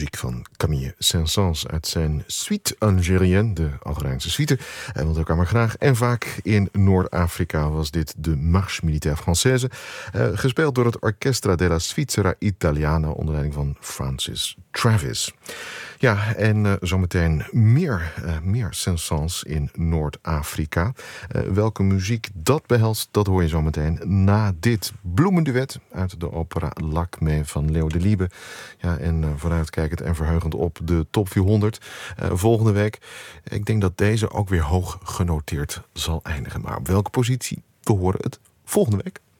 muziek van Camille Saint-Saëns uit zijn Suite Algérienne, de Algerijnse suite. Hij wilde elkaar maar graag. En vaak in Noord-Afrika was dit de Marche Militaire Française, gespeeld door het Orchestra della Svizzera Italiana onder leiding van Francis Travis. Ja, en zometeen meer Saint-Saëns in Noord-Afrika. Welke muziek dat behelst, dat hoor je zometeen na dit bloemenduet uit de opera Lakmé van Leo Delibes. Ja, en vooruitkijkend en verheugend op de top 400 volgende week. Ik denk dat deze ook weer hoog genoteerd zal eindigen. Maar op welke positie? We horen het volgende week.